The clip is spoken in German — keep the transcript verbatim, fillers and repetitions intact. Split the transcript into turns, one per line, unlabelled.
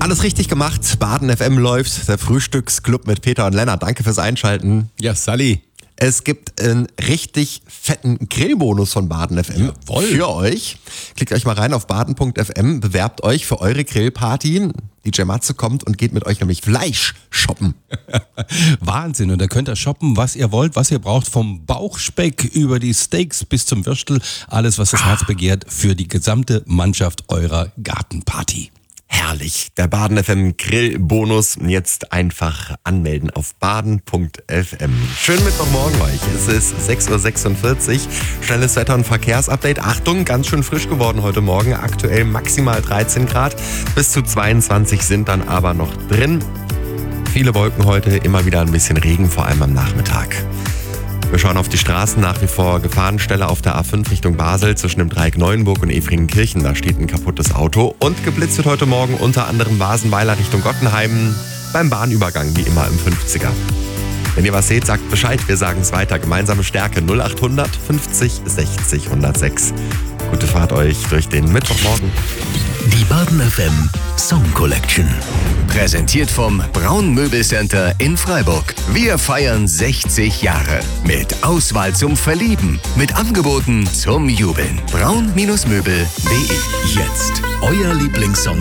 Alles richtig gemacht. Baden F M läuft. Der Frühstücksclub mit Peter und Lennart. Danke fürs Einschalten.
Ja, Sally.
Es gibt einen richtig fetten Grillbonus von Baden F M
Jawohl.
für euch. Klickt euch mal rein auf baden punkt f m, bewerbt euch für eure Grillparty. D J Matze kommt und geht mit euch nämlich Fleisch shoppen.
Wahnsinn. Und da könnt ihr shoppen, was ihr wollt, was ihr braucht. Vom Bauchspeck über die Steaks bis zum Würstel. Alles, was das Herz begehrt, für die gesamte Mannschaft eurer Gartenparty.
Herrlich. Der Baden F M Grillbonus. Jetzt einfach anmelden auf baden punkt f m. Schönen Mittwochmorgen euch. Es ist sechs Uhr sechsundvierzig. Schnelles Wetter- und Verkehrsupdate. Achtung, ganz schön frisch geworden heute Morgen. Aktuell maximal dreizehn Grad. Bis zu zweiundzwanzig sind dann aber noch drin. Viele Wolken heute, immer wieder ein bisschen Regen, vor allem am Nachmittag. Wir schauen auf die Straßen, nach wie vor Gefahrenstelle auf der A fünf Richtung Basel zwischen dem Dreieck Neuenburg und Efringenkirchen. Da steht ein kaputtes Auto und geblitzt wird heute Morgen unter anderem Basenweiler Richtung Gottenheim beim Bahnübergang, wie immer im fünfziger. Wenn ihr was seht, sagt Bescheid, wir sagen es weiter. Gemeinsame Stärke null acht hundert fünfzig sechzig hundertsechs. Gute Fahrt euch durch den Mittwochmorgen.
Die Baden F M Song Collection. Präsentiert vom Braun Möbelcenter in Freiburg. Wir feiern sechzig Jahre. Mit Auswahl zum Verlieben. Mit Angeboten zum Jubeln. braun Möbel punkt de. Jetzt euer Lieblingssong